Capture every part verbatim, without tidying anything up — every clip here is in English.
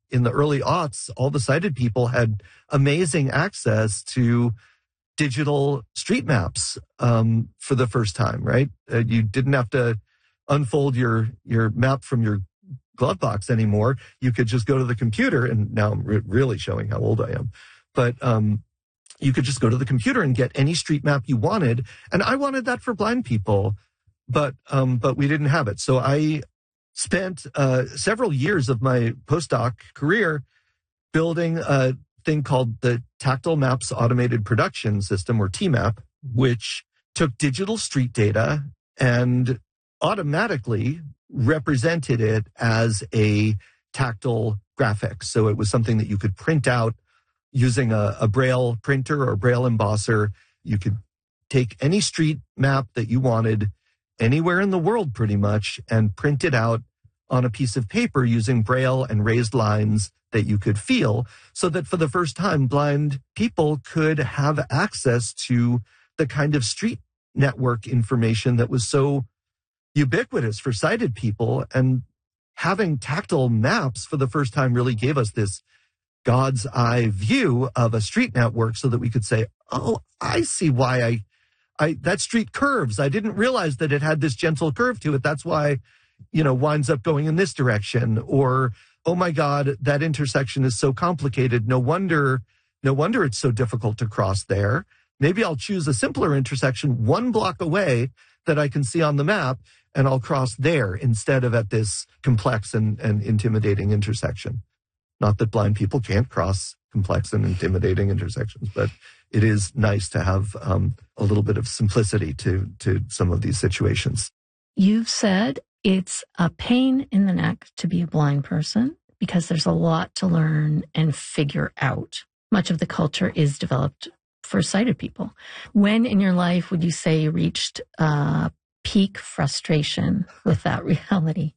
in the early aughts, all the sighted people had amazing access to digital street maps um, for the first time, right? Uh, you didn't have to unfold your your map from your glove box anymore. You could just go to the computer, and now I'm re- really showing how old I am. But um, you could just go to the computer and get any street map you wanted. And I wanted that for blind people, but um, but we didn't have it. So I spent uh, several years of my postdoc career building a thing called the Tactile Maps Automated Production System, or T MAP, which took digital street data and automatically represented it as a tactile graphic. So it was something that you could print out using a, a Braille printer or Braille embosser. You could take any street map that you wanted anywhere in the world pretty much and print it out on a piece of paper using Braille and raised lines that you could feel, so that for the first time, blind people could have access to the kind of street network information that was so ubiquitous for sighted people. And having tactile maps for the first time really gave us this God's eye view of a street network, so that we could say, oh, I see why I, I, that street curves. I didn't realize that it had this gentle curve to it. That's why, you know, winds up going in this direction. Or, oh my God, that intersection is so complicated. No wonder, no wonder it's so difficult to cross there. Maybe I'll choose a simpler intersection one block away that I can see on the map, and I'll cross there instead of at this complex and, and intimidating intersection. Not that blind people can't cross complex and intimidating intersections, but it is nice to have um, a little bit of simplicity to, to some of these situations. You've said it's a pain in the neck to be a blind person because there's a lot to learn and figure out. Much of the culture is developed for sighted people. When in your life would you say you reached uh, peak frustration with that reality?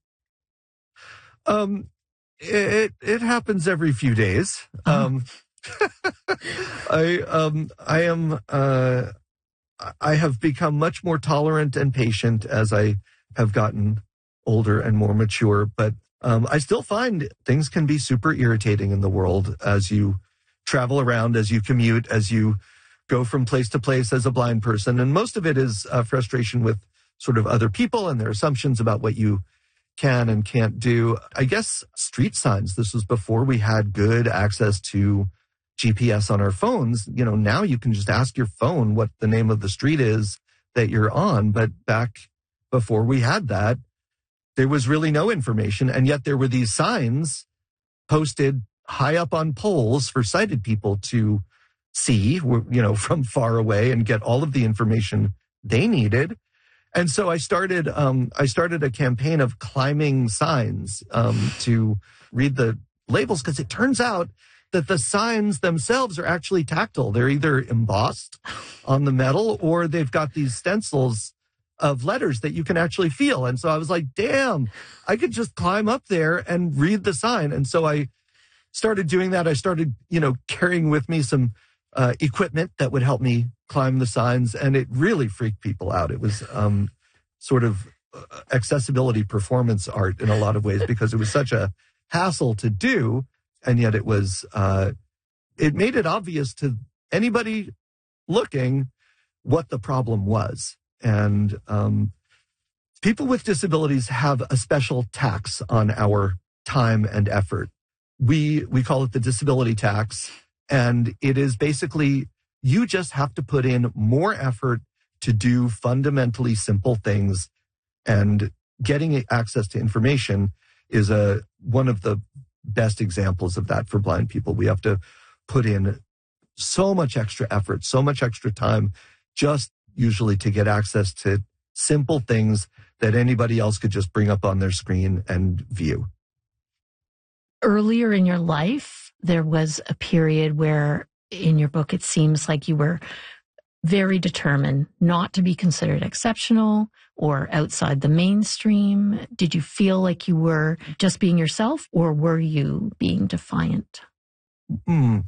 Um, it it happens every few days. Oh. Um, I um I am uh I have become much more tolerant and patient as I have gotten older and more mature, but um, I still find things can be super irritating in the world as you travel around, as you commute, as you go from place to place as a blind person. And most of it is uh, frustration with sort of other people and their assumptions about what you can and can't do. I guess street signs, this was before we had good access to G P S on our phones. You know, now you can just ask your phone what the name of the street is that you're on. But back before we had that, there was really no information. And yet there were these signs posted high up on poles for sighted people to see, you know, from far away and get all of the information they needed. And so I started, um, I started a campaign of climbing signs um, to read the labels, because it turns out that the signs themselves are actually tactile. They're either embossed on the metal or they've got these stencils of letters that you can actually feel. And so I was like, damn, I could just climb up there and read the sign. And so I started doing that. I started, you know, carrying with me some uh, equipment that would help me climb the signs. And it really freaked people out. It was um, sort of accessibility performance art in a lot of ways, because it was such a hassle to do. And yet it was, uh, it made it obvious to anybody looking what the problem was. And um, people with disabilities have a special tax on our time and effort. We we call it the disability tax. And it is basically, you just have to put in more effort to do fundamentally simple things. And getting access to information is a one of the best examples of that for blind people. We have to put in so much extra effort, so much extra time, just usually to get access to simple things that anybody else could just bring up on their screen and view. Earlier in your life, there was a period where in your book, it seems like you were very determined not to be considered exceptional or outside the mainstream. Did you feel like you were just being yourself, or were you being defiant? Mm.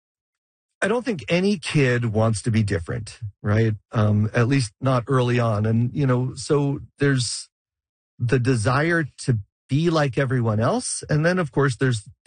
I don't think any kid wants to be different, right? Um, at least not early on. And, you know, so there's the desire to be like everyone else. And then, of course, there's